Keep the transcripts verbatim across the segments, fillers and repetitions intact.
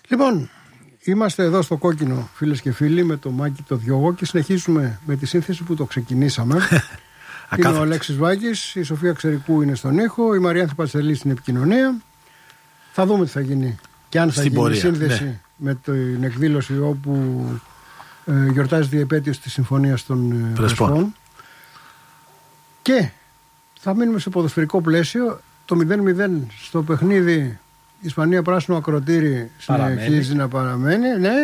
Λοιπόν, είμαστε εδώ στο Κόκκινο, φίλες και φίλοι, με το Μάκη το Διώγω και συνεχίζουμε με τη σύνθεση που το ξεκινήσαμε. Είναι ο Αλέξης Βάκης, η Σοφία Ξερικού είναι στον ήχο, η Μαριάνθη Πατσελή στην επικοινωνία. Θα δούμε τι θα γίνει και αν θα στην γίνει πορεία, σύνδεση ναι. με την εκδήλωση όπου ε, γιορτάζεται η επέτειος της Συμφωνίας των ε, Πρεσπών. Και θα μείνουμε σε ποδοσφαιρικό πλαίσιο. Το μηδέν μηδέν στο παιχνίδι Ισπανία πράσινο ακροτήρι συνεχίζει να παραμένει. Ναι,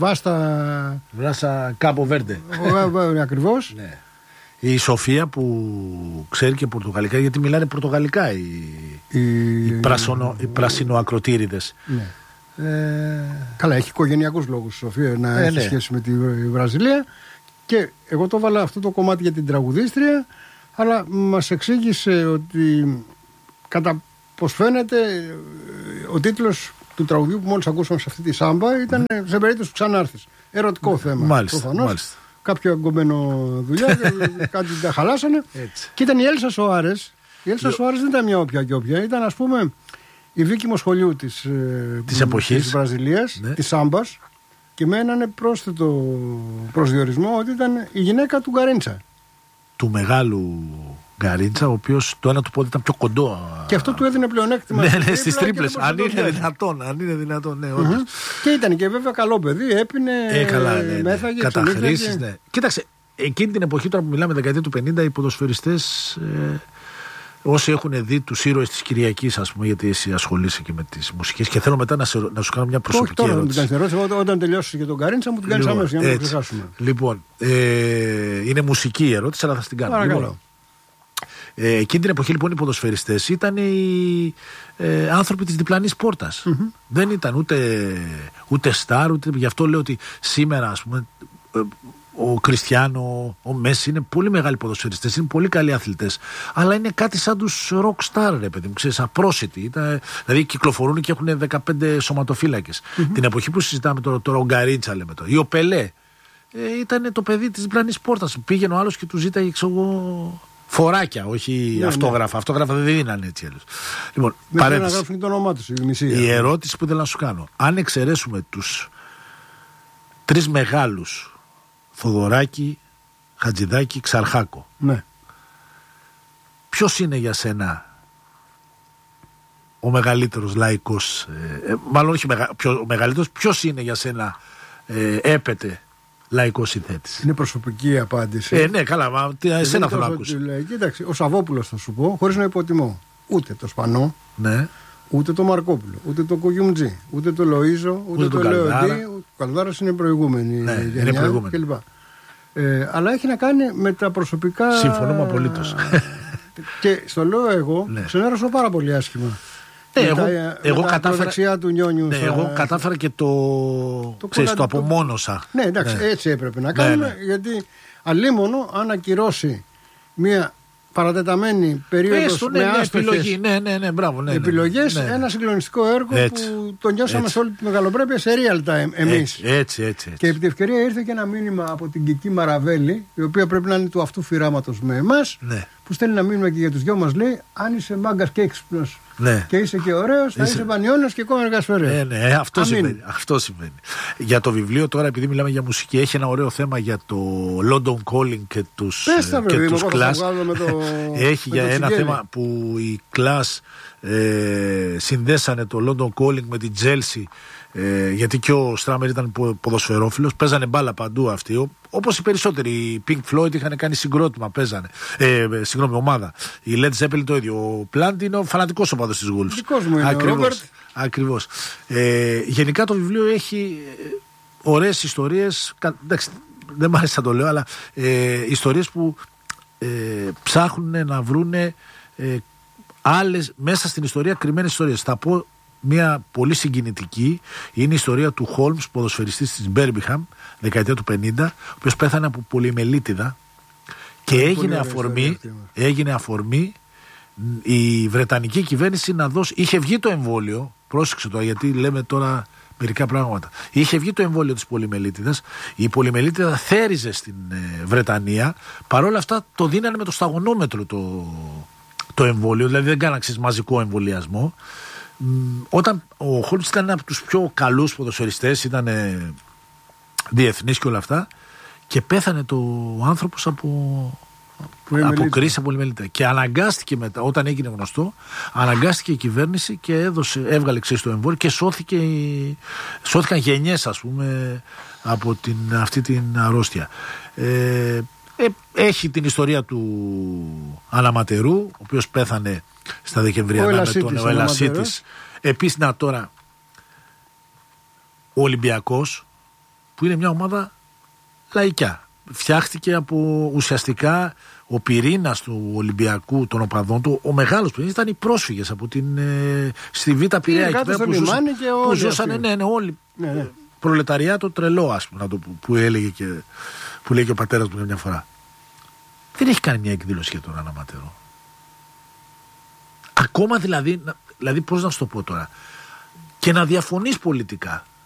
βάστα. Βράστα Κάπο Βέρντε. Ακριβώς. Ναι. Η Σοφία που ξέρει και πορτογαλικά, γιατί μιλάνε πορτογαλικά οι, οι... οι, πράσινο, οι πρασινοακροτήριδες. Ναι. Ε... Καλά, έχει οικογενειακούς λόγους η Σοφία να ε, έχει ναι. σχέση με τη Βραζιλία. Και εγώ το βάλα αυτό το κομμάτι για την τραγουδίστρια, αλλά μας εξήγησε ότι κατά πως φαίνεται ο τίτλος του τραγουδιού που μόλις ακούσαμε σε αυτή τη σάμπα ήταν mm. σε περίπτωση που ξανάρθεις. Ερωτικό mm. θέμα. Μάλιστα, προφανώς. Μάλιστα. Κάποιο αγκωμένο δουλειά, κάτι τα χαλάσανε. Έτσι. Και ήταν η Έλσα Σοάρες. Η Έλσα Σοάρες δεν ήταν μια όποια και όποια. Ήταν, ας πούμε, η Βίκη Μοσχολιού της, της εποχής της Βραζιλίας, ναι. της σάμπας. Και με έναν πρόσθετο προσδιορισμό ότι ήταν η γυναίκα του Γκαρίντσα. Του μεγάλου Γκαρίντσα, ο οποίος το ένα του πόδι ήταν πιο κοντό. Και αυτό του έδινε πλεονέκτημα. Ναι, ναι, στις τρίπλες. Αν είναι δυνατόν, αν είναι δυνατόν, ναι, όντως. Mm-hmm. Και ήταν και βέβαια καλό παιδί, έπινε, ε, καλά, ναι, ναι. μέθαγε, καταχρήσεις, ναι. Κοίταξε, εκείνη την εποχή τώρα που μιλάμε, δεκαετία του πενήντα, οι ποδοσφαιριστές, ε, όσοι έχουν δει τους ήρωες της Κυριακής, ας πούμε, γιατί εσύ ασχολείσαι και με τις μουσικές, και θέλω μετά να, σε, να σου κάνω μια προσωπική Όχι, τώρα ερώτηση. Τώρα ερώτηση, όταν, όταν τελειώσεις για τον Γκαρίντσα μου την κάνεις λοιπόν, αμέσως για να το ξεχάσουμε. Λοιπόν, ε, είναι μουσική η ερώτηση, αλλά θα την κάνω. Λοιπόν, ε, εκείνη την εποχή λοιπόν οι ποδοσφαιριστές ήταν οι ε, άνθρωποι της διπλανής πόρτας. Mm-hmm. Δεν ήταν ούτε, ούτε στάρ, ούτε, γι' αυτό λέω ότι σήμερα, ας πούμε, ε, ο Κριστιάνο, ο Μέση είναι πολύ μεγάλοι ποδοσφαιριστές, είναι πολύ καλοί αθλητές, αλλά είναι κάτι σαν τους rock star, ρε παιδί μου, ξέρεις, απρόσιτοι. Ήταν, δηλαδή κυκλοφορούν και έχουν δεκαπέντε σωματοφύλακες. Mm-hmm. Την εποχή που συζητάμε τώρα, τώρα ο Γκαρίτσα λέμε τώρα, ή ο Πελέ, ε, ήταν το παιδί της διπλανής πόρτας. Πήγαινε ο άλλος και του ζήταγε, ξέρω εγώ, φοράκια, όχι ναι, αυτόγραφα. Ναι. Αυτόγραφα δεν δίνανε έτσι άλλως. Λοιπόν, δεν θέλω να γράφουν το όνομά τους, η μισή. Η ερώτηση που θέλω να σου κάνω, αν εξαιρέσουμε τους τρεις μεγάλους, Θοδωράκη, Χατζηδάκη, Ξαρχάκο, ναι. ποιος είναι για σένα ο μεγαλύτερος λαϊκός, ε, μάλλον όχι μεγα, ποιο, ο μεγαλύτερος, ποιος είναι για σένα ε, έπεται λαϊκός συνθέτης? Είναι προσωπική απάντηση. Ε, ναι, καλά, μα τι, εσένα θέλω να ακούσω. Κοίταξε, ο Σαββόπουλος θα σου πω, χωρίς να υποτιμώ ούτε το Σπανό, ναι. ούτε το Μαρκόπουλο, ούτε το Κογιουμτζή, ούτε το Λοΐζο, ούτε, ούτε το Λεοντή. Ο Καλδάρας είναι προηγούμενη ναι, γενιά κλπ. Ε, αλλά έχει να κάνει με τα προσωπικά. Συμφωνούμε απολύτως. Και στο λέω εγώ, ναι. ξενέρωσα πάρα πολύ άσχημα. Ναι, με εγώ, τα, εγώ, με κατάφερα, τα του Νιόνιου ναι, στα... εγώ κατάφερα και το, το, ξέρεις, το απομόνωσα. Ναι, εντάξει, ναι. έτσι έπρεπε να κάνουμε, ναι, ναι. γιατί αλίμονο αν ακυρώσει μια παρατεταμένη περίοδος ναι, με ναι, άστοχες επιλογή, ναι, ναι, ναι, μπράβο, ναι, επιλογές, ναι, ναι. ένα συγκλονιστικό έργο έτσι, που το νιώσαμε έτσι. σε όλη τη μεγαλοπρέπεια σε real time εμείς. Έτσι, έτσι, έτσι, και επί τη ευκαιρία ήρθε και ένα μήνυμα από την Κική Μαραβέλη, η οποία πρέπει να είναι του αυτού φυράματος με εμάς, ναι. που στέλνει ένα μήνυμα και για τους δυο μας, λέει: αν είσαι μάγκας και έξυπνος, ναι. και είσαι και ωραίος, θα είσαι, είσαι πανιώνας και ακόμα εργασφαιρέος. Ναι, ναι, αυτό σημαίνει, αυτό σημαίνει. Για το βιβλίο τώρα, επειδή μιλάμε για μουσική, έχει ένα ωραίο θέμα για το London Calling και τους, και τους Clash. Το... έχει για ένα θέμα που οι Clash ε, συνδέσανε το London Calling με την Chelsea. Ε, γιατί και ο Στράμερ ήταν ποδοσφαιρόφιλος, παίζανε μπάλα παντού αυτοί. Όπως οι περισσότεροι, οι Pink Floyd είχαν κάνει συγκρότημα, παίζανε. Ε, συγγνώμη, ομάδα. Η Led Zeppelin το ίδιο. Ο Plant είναι ο φανατικός οπαδός της Wolves. Δικός μου είναι. Ακριβώς. Ακριβώς. Ε, γενικά το βιβλίο έχει ωραίες ιστορίες. Εντάξει, δεν μ' άρεσε να το λέω, αλλά ε, ιστορίες που ε, ψάχνουν να βρούνε ε, άλλες μέσα στην ιστορία κρυμμένες ιστορίες. Θα πω μια πολύ συγκινητική, είναι η ιστορία του Χόλμς, ποδοσφαιριστής της Μπέρμπιχαμ, δεκαετία του πενήντα, ο οποίος πέθανε από πολυεμελίτιδα και έγινε αφορμή, έγινε αφορμή η Βρετανική κυβέρνηση να δώσει, είχε βγει το εμβόλιο, πρόσεξε τώρα γιατί λέμε τώρα μερικά πράγματα, είχε βγει το εμβόλιο της πολυμελίτιδας, η πολυμελίτιδα θέριζε στην ε, Βρετανία, παρόλα αυτά το δίνανε με το σταγονόμετρο το, το εμβόλιο, δηλαδή δεν κάναξε μαζικό εμβολιασμό. Όταν ο ο Χόλτς ήταν από τους πιο καλούς ποδοσφαιριστές, ήταν διεθνής και όλα αυτά, και πέθανε το άνθρωπος από, από κρίση από λιμελίτα. Και αναγκάστηκε μετά, όταν έγινε γνωστό, αναγκάστηκε η κυβέρνηση και έδωσε, έβγαλε ξέρεις το εμβόλιο και σώθηκε, σώθηκαν γενιές, ας πούμε, από την, αυτή την αρρώστια. Ε, ε, έχει την ιστορία του Αναματερού, ο οποίος πέθανε στα Δεκεμβριανά με τον ο Ελασίτης. Επίσης, να τώρα, ο Ολυμπιακός, που είναι μια ομάδα λαϊκιά, φτιάχτηκε από ουσιαστικά ο πυρήνας του Ολυμπιακού, των οπαδών του, ο μεγάλος πυρήνας ήταν οι πρόσφυγες από την, ε, στη Β' Πειραιά, που, ζούσαν, που ζούσαν ναι, ναι, όλοι, ναι, ναι. προλεταριάτο τρελό, ας πούμε, να το, που, που έλεγε και, που λέει και ο πατέρας μου μια φορά. Δεν έχει κάνει μια εκδήλωση για τον Αναματερό. Ακόμα δηλαδή, δηλαδή πώς να σου το πω τώρα, και να διαφωνείς πολιτικά,